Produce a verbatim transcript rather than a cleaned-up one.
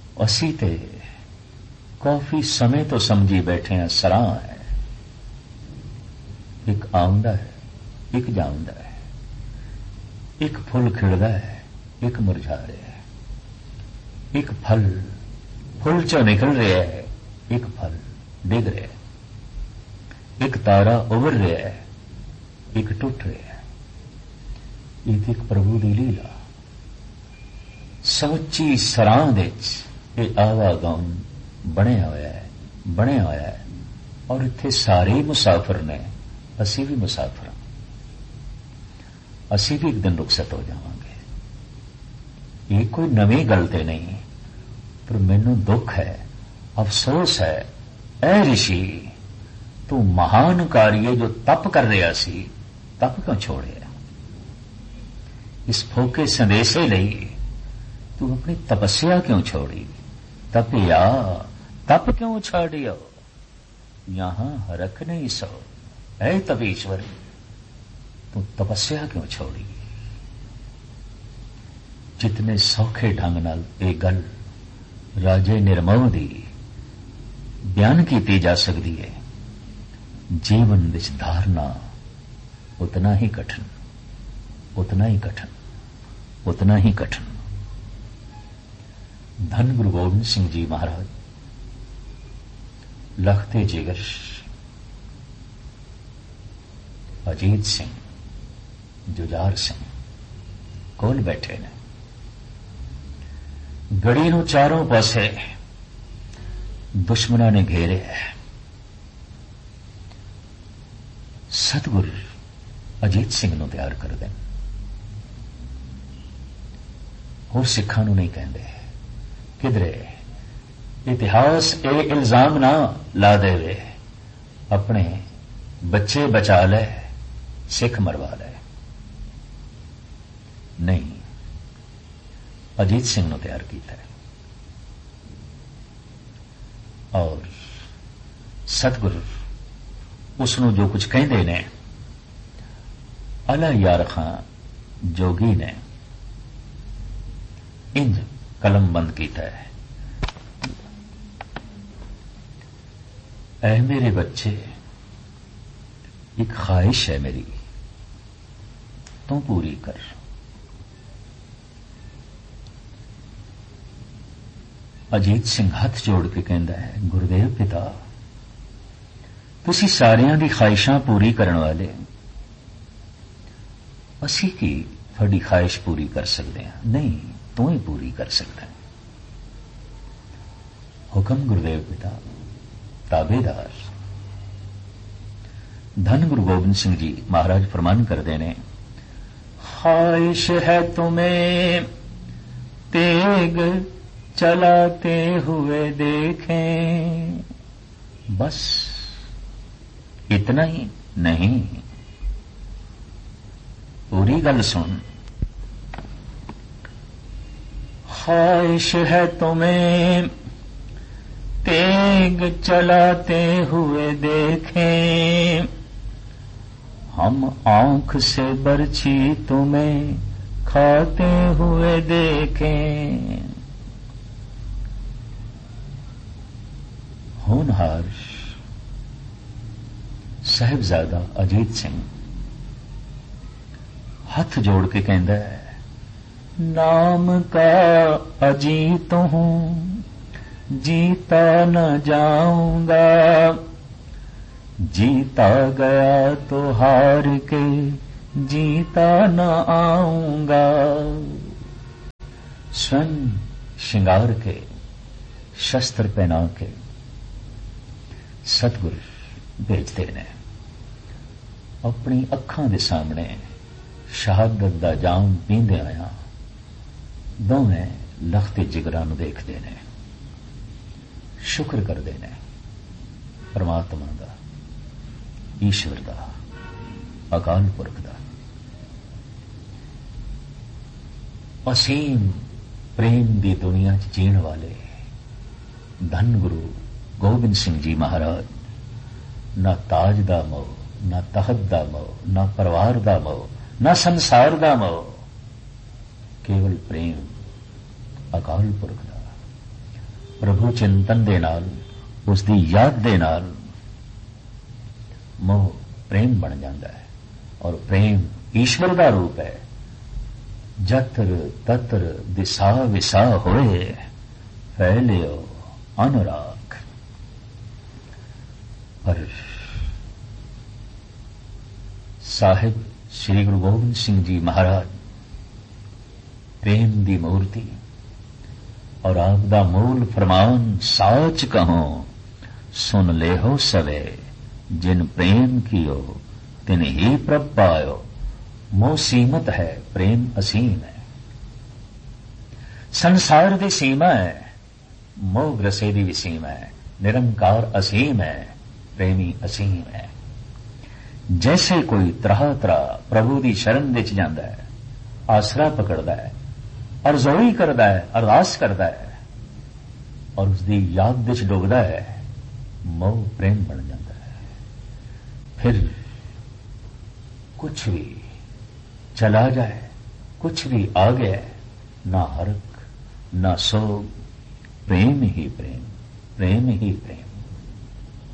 असी ते काफी समय तो समझी बैठे हैं सराह है, एक आउंदा है, एक जाउंदा है, एक फुल खिड़दा है, एक मुरझा रहा है, एक फल फुल चो निकल रहा है, एक फल डिग रहा है, एक तारा उभर रहा है, एक टुट रहा है। एक एक प्रभु की लीला समुची सराह दे आवागम बनया होया है, बनया होया है। और इत्थे सारे ही मुसाफिर ने, असी भी मुसाफिर हां, असी भी एक दिन रुखसत हो जावांगे। ये कोई नवी गल ते नहीं, पर मैनू दुख है, अफसोस है, ऐ ऋषि तू महान कार्य जो तप कर रहा सी, तप क्यों छोड़िया? इस फोके संदेशे लई तू अपनी तपस्या क्यों छोड़ी? तपया तप क्यों छाड़ियो? यहां हरख नहीं सो, ऐ तपेश्वर तू तपस्या क्यों छोड़ी? जितने सौखे ढंग नाल ये गल राजे निर्मोह दी बयान की जा सकती है, जीवन विच धारना उतना ही कठिन, उतना ही कठिन, उतना ही कठिन। धन गुरु गोबिंद सिंह जी महाराज लखते जिगर अजीत सिंह, जुजार सिंह कोल बैठे ने। गड़ी नूं चारों पासे दुश्मनां ने घेरे है। सतगुरु अजीत सिंह नूं तैयार कर देन, होर सिखां नूं नहीं कहंदे। किधरे इतिहास ये इल्जाम ना ला देवे अपने बच्चे बचा ले, सिख मरवा ले। नहीं, अजीत सिंह नूं तैयार किया है। और सतगुरु उसनूं जो कुछ कहंदे ने, अला यार खां जोगी ने इंज कलम बंद किया है। ऐ मेरे बच्चे, एक ख्वाहिश है मेरी, तू पूरी कर। अजीत सिंह हाथ जोड़ के कहता है, गुरुदेव पिता तुसी सारियां दी ख्वाहिशां पूरी करने वाले, असी की थोड़ी ख्वाहिश पूरी कर सकते हैं? नहीं, तू ही पूरी कर सकता है। हुक्म गुरुदेव पिता, ताबेदार। धन गुरु गोबिंद सिंह जी महाराज फरमान करते ने, ख्वाहिश है तुम्हें तेग चलाते हुए देखें, बस इतना ही नहीं, पूरी गल सुन। ख्वाहिश है तुम्हें तेग चलाते हुए देखें, हम आंख से बरछी तुम्हें खाते हुए देखें। होनहार साहिबजादा अजीत सिंह हाथ जोड़ के कहता है, नाम का अजीत हूं, जीता न जाऊंगा, जीता गया तो हार के जीता न आऊंगा। स्वयं श्रृंगार के शस्त्र पहना के सतगुरु भेजते ने, अपनी अखां दे सामने शहादत दा जाम पींदे आया दोवें लखते जिगरां नूं देखदे ने, शुक्र करदे ने परमात्मा दा, ईश्वर दा, अकाल पुरख दा। असीम प्रेम दी दुनिया च जीण वाले धन गुरु गोबिंद सिंह जी महाराज ना ताज दा मोह, ना तखत दा मोह, ना परिवार दा मोह, ना संसार दा मोह, केवल प्रेम अकाल पुरख दा, ਪ੍ਰਭੂ ਚਿੰਤਨ ਦੇ ਨਾਲ, ਉਸ ਦੀ ਯਾਦ ਦੇ ਨਾਲ ਮੋਹ ਪ੍ਰੇਮ ਬਣ ਜਾਂਦਾ ਹੈ। ਔਰ ਪ੍ਰੇਮ ਈਸ਼ਵਰ ਦਾ ਰੂਪ ਹੈ। ਜਤਰ ਤਤਰ ਦਿਸਾ ਵਿਸਾ ਹੋਏ, ਫੈਲਿਓ ਅਨੁਰਾਗ। ਪਰ ਸਾਹਿਬ ਸ੍ਰੀ ਗੁਰੂ ਗੋਬਿੰਦ ਸਿੰਘ ਜੀ ਮਹਾਰਾਜ ਪ੍ਰੇਮ ਦੀ ਮੂਰਤੀ, ਔਰ ਆਪ ਦਾ ਮੂਲ ਫਰਮਾਨ ਸਾਚ ਕਹੋ ਸੁਨ ਲੇਹੋ ਸਵੇ, ਜਿਨ ਪ੍ਰੇਮ ਕੀਓ ਤਿਨ ਹੀ ਪ੍ਰਭ ਪਾਇਓ। ਮੋਹ ਸੀਮਤ ਹੈ, ਪ੍ਰੇਮ ਅਸੀਮ ਹੈ। ਸੰਸਾਰ ਦੀ ਸੀਮਾ ਹੈ, ਮੋਹ ਗ੍ਰਸੇ ਦੀ ਵੀ ਸੀਮਾ ਹੈ। ਨਿਰੰਕਾਰ ਅਸੀਮ ਹੈ, ਪ੍ਰੇਮੀ ਅਸੀਮ ਹੈ। ਜੈਸੇ ਕੋਈ ਤਰਾਹ ਤਰਾਹ ਪ੍ਰਭੂ ਦੀ ਸ਼ਰਨ ਵਿੱਚ ਜਾਂਦਾ ਹੈ, ਆਸਰਾ ਪਕੜਦਾ ਹੈ, ਅਰਜ਼ੋਈ ਕਰਦਾ ਹੈ, ਅਰਦਾਸ ਕਰਦਾ ਹੈ, ਔਰ ਉਸ ਦੀ ਯਾਦ ਵਿੱਚ ਡੁੱਬਦਾ ਹੈ, ਮੋਹ ਪ੍ਰੇਮ ਬਣ ਜਾਂਦਾ ਹੈ। ਫਿਰ ਕੁਛ ਵੀ ਚਲਾ ਜਾਏ, ਕੁਛ ਵੀ ਆ ਗਿਆ, ਨਾ ਹਰਕ ਨਾ ਸੋਗ, प्रेम ही प्रेम, प्रेम ही प्रेम।